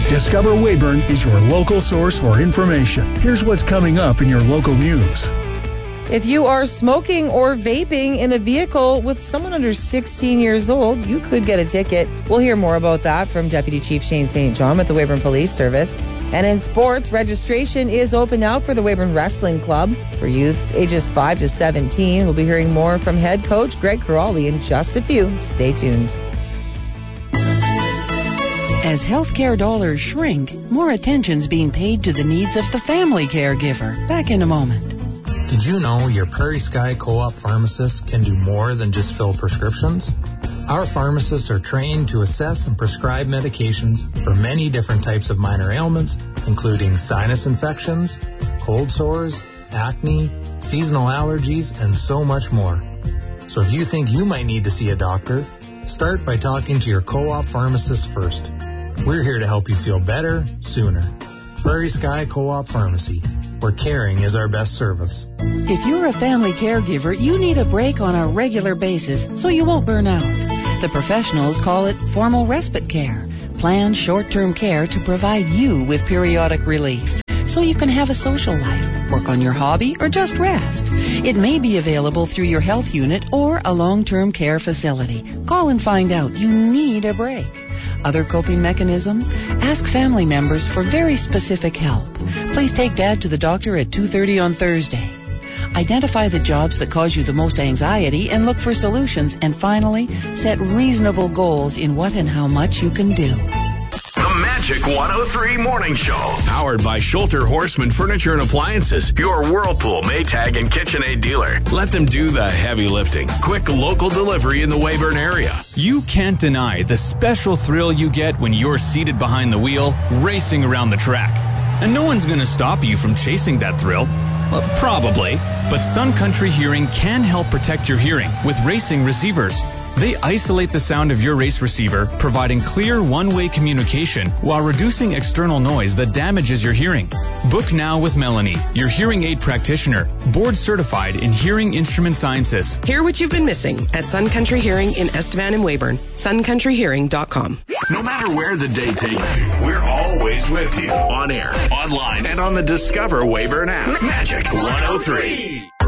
Discover Weyburn is your local source for information. Here's what's coming up in your local news. If you are smoking or vaping in a vehicle with someone under 16 years old, you could get a ticket. We'll hear more about that from Deputy Chief Shane St. John with the Weyburn Police Service. And in sports, registration is open now for the Weyburn Wrestling Club for youths ages 5 to 17. We'll be hearing more from head coach Greg Crawley in just a few. Stay tuned. As healthcare dollars shrink, more attention's being paid to the needs of the family caregiver. Back in a moment. Did you know your Prairie Sky Co-op pharmacists can do more than just fill prescriptions? Our pharmacists are trained to assess and prescribe medications for many different types of minor ailments, including sinus infections, cold sores, acne, seasonal allergies, and so much more. So if you think you might need to see a doctor, start by talking to your co-op pharmacist first. We're here to help you feel better sooner. Prairie Sky Co-op Pharmacy, where caring is our best service. If you're a family caregiver, you need a break on a regular basis so you won't burn out. The professionals call it formal respite care, planned short-term care to provide you with periodic relief so you can have a social life, work on your hobby, or just rest. It may be available through your health unit or a long-term care facility. Call and find out. You need a break. Other coping mechanisms? Ask family members for very specific help. Please take Dad to the doctor at 2:30 on Thursday. Identify the jobs that cause you the most anxiety and look for solutions. And finally, set reasonable goals in what and how much you can do. The Magic 103 Morning Show. Powered by Schulter Horseman Furniture and Appliances, your Whirlpool, Maytag, and KitchenAid dealer. Let them do the heavy lifting. Quick local delivery in the Weyburn area. You can't deny the special thrill you get when you're seated behind the wheel, racing around the track. And no one's going to stop you from chasing that thrill. Well, probably. But Sun Country Hearing can help protect your hearing with racing receivers. They isolate the sound of your race receiver, providing clear one-way communication while reducing external noise that damages your hearing. Book now with Melanie, your hearing aid practitioner, board certified in hearing instrument sciences. Hear what you've been missing at Sun Country Hearing in Estevan and Weyburn. suncountryhearing.com. No matter where the day takes you, we're always with you. On air, online, and on the Discover Weyburn app. Magic 103.